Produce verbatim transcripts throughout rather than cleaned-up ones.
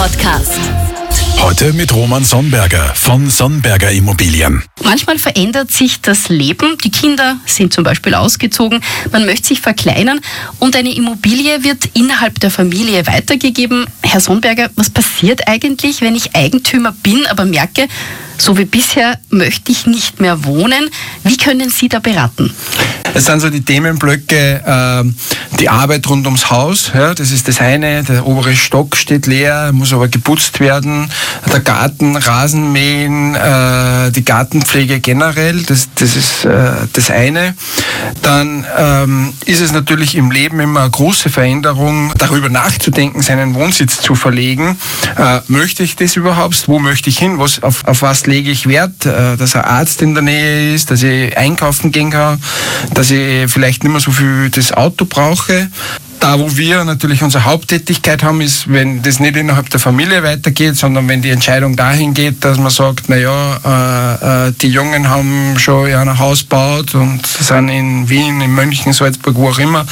Podcast. Heute mit Roman Sonnberger von Sonnberger Immobilien. Manchmal verändert sich das Leben. Die Kinder sind zum Beispiel ausgezogen. Man möchte sich verkleinern und eine Immobilie wird innerhalb der Familie weitergegeben. Herr Sonnberger, was passiert eigentlich, wenn ich Eigentümer bin, aber merke, so wie bisher möchte ich nicht mehr wohnen? Wie können Sie da beraten? Es sind so die Themenblöcke, äh, die Arbeit rund ums Haus. Ja, das ist das eine. Der obere Stock steht leer, muss aber geputzt werden. Der Garten, Rasenmähen, äh, die Gartenpflege generell, das, das ist äh, das eine. Dann ähm, ist es natürlich im Leben immer eine große Veränderung, darüber nachzudenken, seinen Wohnsitz zu verlegen. Äh, möchte ich das überhaupt? Wo möchte ich hin? Was, auf, auf was lege ich Wert? Äh, dass ein Arzt in der Nähe ist, dass ich einkaufen gehen kann, dass ich vielleicht nicht mehr so viel das Auto brauche. Da, wo wir natürlich unsere Haupttätigkeit haben, ist, wenn das nicht innerhalb der Familie weitergeht, sondern wenn die Entscheidung dahin geht, dass man sagt, naja, äh, äh, die Jungen haben schon ja ein Haus gebaut und sind in Wien, in München, Salzburg, wo auch immer.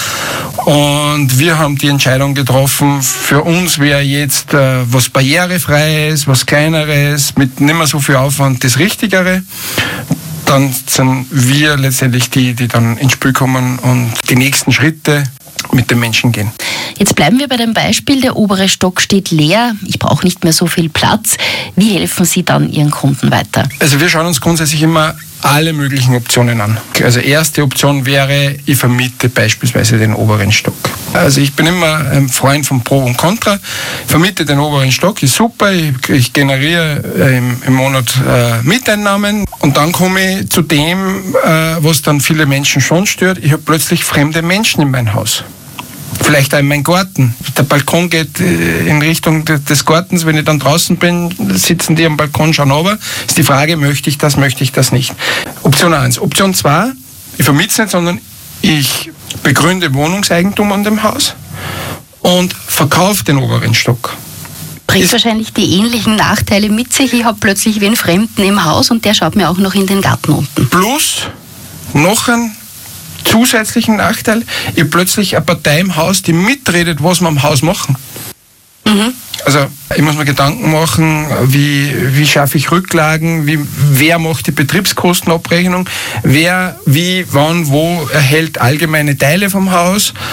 Und wir haben die Entscheidung getroffen, für uns wäre jetzt äh, was barrierefreies, was kleineres, mit nicht mehr so viel Aufwand das Richtigere. Dann sind wir letztendlich die, die dann ins Spiel kommen und die nächsten Schritte mit den Menschen gehen. Jetzt bleiben wir bei dem Beispiel, der obere Stock steht leer, ich brauche nicht mehr so viel Platz. Wie helfen Sie dann Ihren Kunden weiter? Also wir schauen uns grundsätzlich immer alle möglichen Optionen an. Also erste Option wäre, ich vermiete beispielsweise den oberen Stock. Also ich bin immer ein Freund von Pro und Contra. Ich vermiete den oberen Stock, ist super, ich, ich generiere im, im Monat äh, Mieteinnahmen und dann komme ich zu dem, äh, was dann viele Menschen schon stört, ich habe plötzlich fremde Menschen in mein Haus. Vielleicht auch in meinen Garten. Der Balkon geht in Richtung des Gartens. Wenn ich dann draußen bin, sitzen die am Balkon, schauen runter. Ist die Frage, möchte ich das, möchte ich das nicht? Option eins. Option zwei, ich vermiete es nicht, sondern ich begründe Wohnungseigentum an dem Haus und verkaufe den oberen Stock. Bringt Ist wahrscheinlich die ähnlichen Nachteile mit sich. Ich habe plötzlich wen Fremden im Haus und der schaut mir auch noch in den Garten unten. Plus noch ein zusätzlichen Nachteil, ich habe plötzlich eine Partei im Haus, die mitredet, was wir am Haus machen. Mhm. Also ich muss mir Gedanken machen, wie, wie schaffe ich Rücklagen, wie, wer macht die Betriebskostenabrechnung, wer, wie, wann, wo erhält allgemeine Teile vom Haus.